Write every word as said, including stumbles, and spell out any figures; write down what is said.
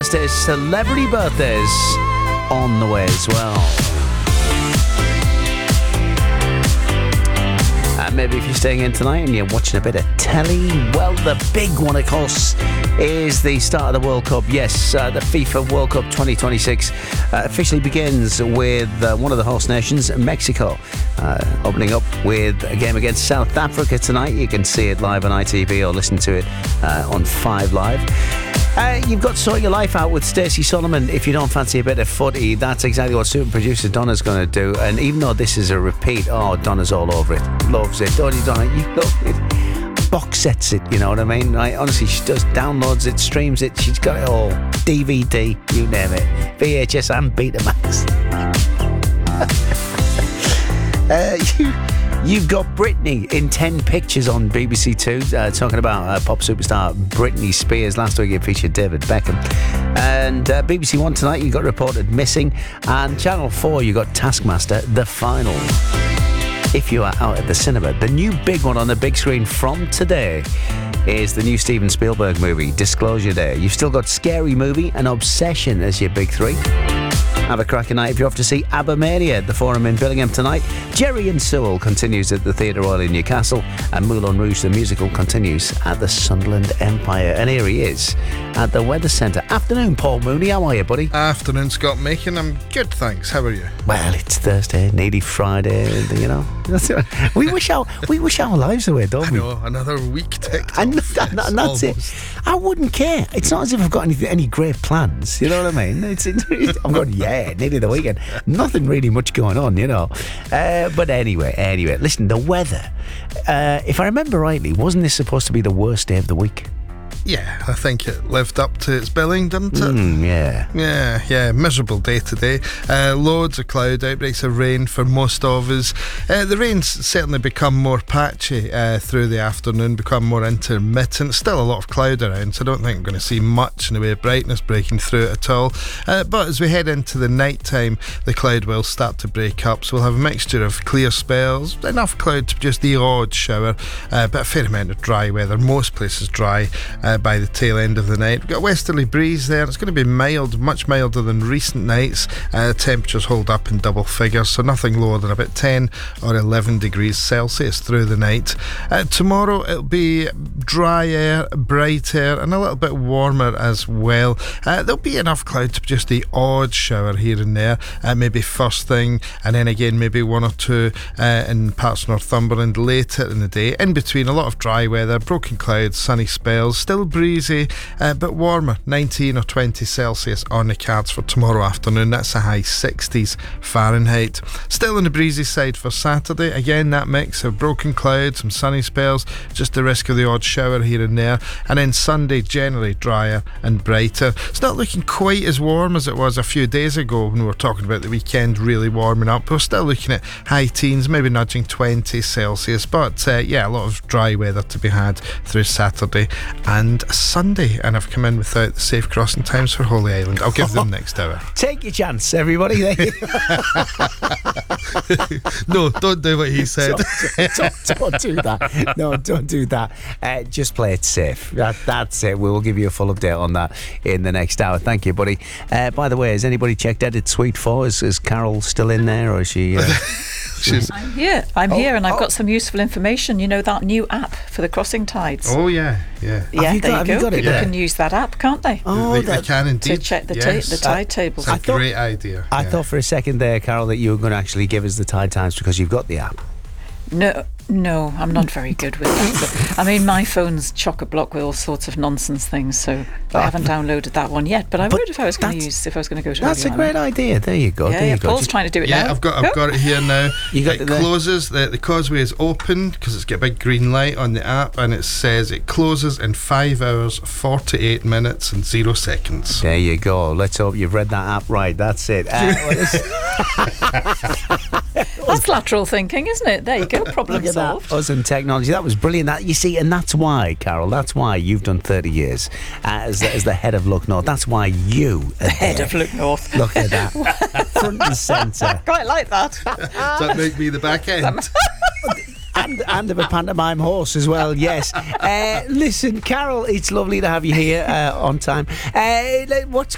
Thursdays, celebrity birthdays on the way as well. And maybe if you're staying in tonight and you're watching a bit of telly, well, the big one, of course, is the start of the World Cup. Yes, uh, the FIFA World Cup twenty twenty-six uh, officially begins with uh, one of the host nations, Mexico, uh, opening up with a game against South Africa tonight. You can see it live on I T V or listen to it uh, on five Live. Uh, you've got Sort Your Life Out with Stacey Solomon. If you don't fancy a bit of footy, that's exactly what super producer Donna's going to do. And even though this is a repeat, oh, Donna's all over it. Loves it. Don't you, Donna? You love it. Box sets it, you know what I mean? Right? Honestly, she does downloads it, streams it. She's got it all. D V D, you name it. V H S and Betamax. uh, you... You've got Britney in ten pictures on B B C Two, uh, talking about uh, pop superstar Britney Spears. Last week it featured David Beckham. And uh, B B C One tonight you got reported missing. And Channel four you got Taskmaster, the final. If you are out at the cinema, the new big one on the big screen from today is the new Steven Spielberg movie, Disclosure Day. You've still got Scary Movie and Obsession as your big three. Have a cracking night if you're off to see ABBA-Mania at the Forum in Billingham tonight. Jerry and Sewell continues at the Theatre Royal in Newcastle, and Moulin Rouge the musical continues at the Sunderland Empire. And here he is at the Weather Centre. Afternoon, Paul Mooney. How are you, buddy? Afternoon, Scott Macon. I'm good, thanks. How are you? Well, it's Thursday, nearly Friday. You know, we wish our we wish our lives away, don't we? I know, another week ticked off. And, yes, and, and that's almost. it. I wouldn't care. It's not as if I've got any, any great plans. You know what I mean? It's, it's, I'm going, yeah, nearly the weekend. Nothing really much going on, you know. Uh, but anyway, anyway, listen, the weather. Uh, if I remember rightly, wasn't this supposed to be the worst day of the week? Yeah, I think it lived up to its billing, didn't it? Mm, yeah. Yeah, yeah, miserable day today. Uh, loads of cloud, outbreaks of rain for most of us. Uh, the rain's certainly become more patchy uh, through the afternoon, become more intermittent. Still a lot of cloud around, so I don't think we're going to see much in the way of brightness breaking through it at all. Uh, but as we head into the night time, the cloud will start to break up, so we'll have a mixture of clear spells, enough cloud to produce the odd shower, uh, but a fair amount of dry weather. Most places dry uh, by the tail end of the night. We've got a westerly breeze there. It's going to be mild, much milder than recent nights. Uh, temperatures hold up in double figures, so nothing lower than about ten or eleven degrees Celsius through the night. Uh, tomorrow it'll be dry air, bright air, and a little bit warmer as well. Uh, there'll be enough cloud to produce the odd shower here and there, uh, maybe first thing, and then again maybe one or two uh, in parts of Northumberland later in the day. In between, a lot of dry weather, broken clouds, sunny spells, still breezy, uh, but warmer, nineteen or twenty Celsius on the cards for tomorrow afternoon. That's a high sixties Fahrenheit. Still on the breezy side for Saturday. Again, that mix of broken clouds, some sunny spells, just the risk of the odd shower here and there. And then Sunday, generally drier and brighter. It's not looking quite as warm as it was a few days ago when we were talking about the weekend really warming up. We're still looking at high teens, maybe nudging twenty Celsius. But uh, yeah, a lot of dry weather to be had through Saturday and Sunday. And I've come in without the safe crossing times for Holy Island. I'll give them next hour. Take your chance, everybody. No, don't do what he said. Don't, don't, don't do that. No, don't do that. Uh, just play it safe. That, that's it. We will give you a full update on that in the next hour. Thank you, buddy. Uh, by the way, has anybody checked Edit Suite four? Is, is Carol still in there, or is she... Uh... She's I'm here. I'm oh, here, and I've oh. got some useful information. You know that new app for the crossing tides. Oh yeah, yeah. Yeah, Have you there got- have you you go. got it People there? can use that app, can't they? Oh, they, that, they can indeed. To check the yes. ta- the tide tables. It's a I thought- great idea. I yeah. thought for a second there, Carol, that you were going to actually give us the tide times because you've got the app. No, no, I'm not very good with that. So, I mean, my phone's chock-a-block with all sorts of nonsense things, so I haven't downloaded that one yet. But I But would if I was going to that's- use if I was going to go to. That's a Holy great Island. idea. There you go. Yeah, there yeah. you go. Paul's Just- trying to do it Yeah, now. I've got I've Go. got it here now. You got it it there? closes. The, the causeway is open because it's got a big green light on the app, and it says it closes in five hours, forty-eight minutes, and zero seconds. There you go. Let's hope you've read that app right. That's it. Uh, well, this- That's lateral thinking, isn't it? There you go. Problem Look at that. solved. Us and technology. That was brilliant. That you see, and that's why, Carol. That's why you've done thirty years uh, as, the, as the head of Look North. That's why you are Head there. of Look North. Look at that, front and centre, Quite like that. Does that make me the back end? and and of a pantomime horse as well. Yes. Uh, listen, Carol, it's lovely to have you here uh, on time. Uh, what's